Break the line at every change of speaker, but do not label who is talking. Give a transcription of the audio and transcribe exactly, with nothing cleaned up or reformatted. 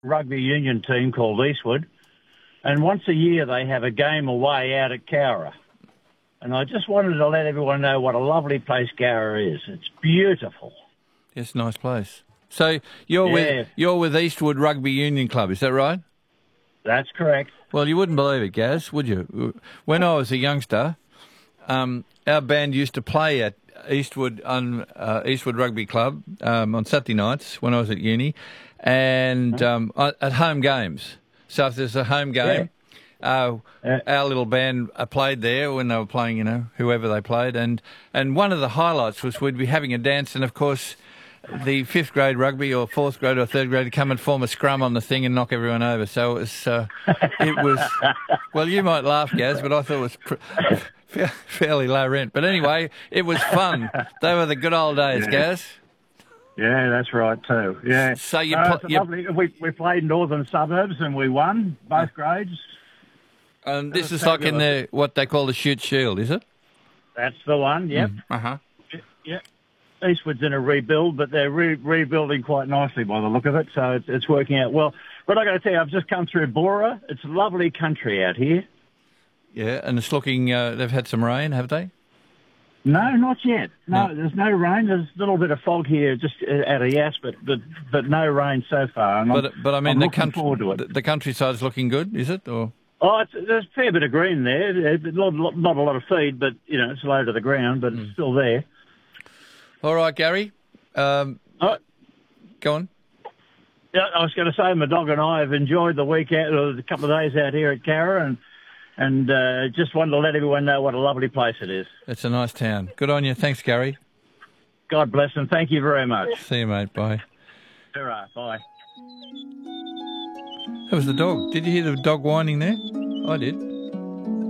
rugby union team called Eastwood, and once a year they have a game away out at Cowra. And I just wanted to let everyone know what a lovely place Cowra is. It's beautiful.
It's a nice place. So you're
Yeah.
with you're with Eastwood Rugby Union Club, is that right?
That's correct.
Well, you wouldn't believe it, Gaz, would you? When I was a youngster, um, our band used to play at Eastwood on uh, Eastwood Rugby Club um, on Saturday nights when I was at uni, and um, at home games. So if there's a home game, uh,
Yeah.
our little band uh, played there when they were playing, you know, whoever they played, and and one of the highlights was we'd be having a dance, and of course, the fifth grade rugby or fourth grade or third grade would come and form a scrum on the thing and knock everyone over. So it was, uh, it was. Well, you might laugh, Gaz, but I thought it was pr- fa- fairly low rent. But anyway, it was fun. They were the good old days,
Yeah.
Gaz.
Yeah, that's right too. Yeah.
So you,
Uh,
pl-
it's
you
lovely. We we played Northern Suburbs and we won both grades.
and this
was
is like in
fabulous.
the what they call the Shoot Shield, is it?
That's the one. Yep.
Uh huh.
Yep. Eastwood's in a rebuild, but they're re- rebuilding quite nicely by the look of it, so it's, it's working out well. But I got to tell you, I've just come through Bora. It's lovely country out here.
Yeah, and it's looking. Uh, they've had some rain, have they?
No, not yet. No,
No.
there's no rain. There's a little bit of fog here, just uh, out of Yass, but but but no rain so far. And I'm-
But but I mean
I'm
the
looking
country.
forward to it.
The, the countryside's looking good, is it? Or
Oh, it's, there's a fair bit of green there. There's Not, not not a lot of feed, but you know it's low to the ground, but it's still there.
all right, Gary. Um,
Oh,
go on.
yeah, I was going to say, my dog and I have enjoyed the weekend, or the couple of days out here at Cowra, and and uh, just wanted to let everyone know what a lovely place it is.
It's a nice town. Good on you. Thanks, Gary.
God bless and thank you very much.
See you, mate. Bye.
Hurrah, bye.
That was the dog. Did you hear the dog whining there? I did.